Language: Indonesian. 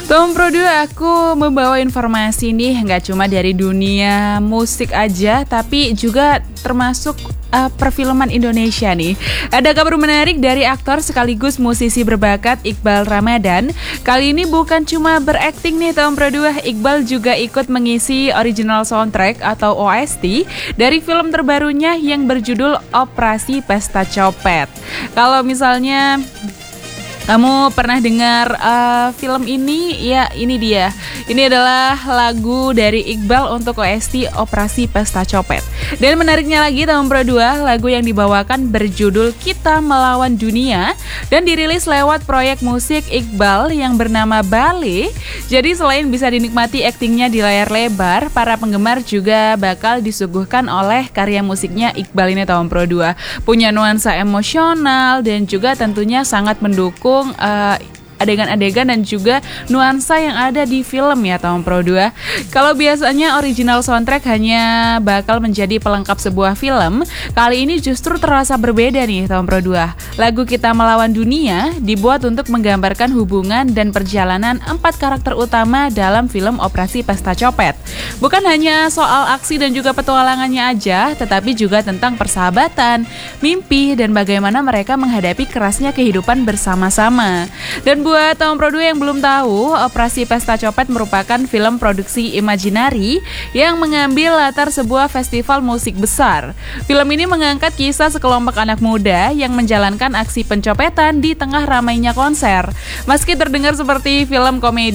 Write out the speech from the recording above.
Tom Pro 2, aku membawa informasi nih nggak cuma dari dunia musik aja, tapi juga termasuk perfilman Indonesia nih. Ada kabar menarik dari aktor sekaligus musisi berbakat Iqbal Ramadan. Kali ini bukan cuma berakting nih Tom Pro 2, Iqbal juga ikut mengisi original soundtrack atau OST dari film terbarunya yang berjudul Operasi Pesta Copet. Kalau misalnya kamu pernah dengar film ini? Ya, ini dia. Ini adalah lagu dari Iqbal untuk OST Operasi Pesta Copet. Dan menariknya lagi, Tom Pro 2, lagu yang dibawakan berjudul Kita Melawan Dunia dan dirilis lewat proyek musik Iqbal yang bernama Bale. Jadi selain bisa dinikmati aktingnya di layar lebar, para penggemar juga bakal disuguhkan oleh karya musiknya Iqbal ini Tom Pro 2. Punya nuansa emosional dan juga tentunya sangat mendukung adegan-adegan dan juga nuansa yang ada di film ya Tom Pro 2. Kalau biasanya original soundtrack hanya bakal menjadi pelengkap sebuah film, kali ini justru terasa berbeda nih Tom Pro 2. Lagu Kita Melawan Dunia dibuat untuk menggambarkan hubungan dan perjalanan 4 karakter utama dalam film Operasi Pesta Copet. Bukan hanya soal aksi dan juga petualangannya aja, tetapi juga tentang persahabatan, mimpi, dan bagaimana mereka menghadapi kerasnya kehidupan bersama-sama. Dan buat Tom Pro 2 yang belum tahu, Operasi Pesta Copet merupakan film produksi Imaginary yang mengambil latar sebuah festival musik besar. Film ini mengangkat kisah sekelompok anak muda yang menjalankan aksi pencopetan di tengah ramainya konser. Meski terdengar seperti film komedi,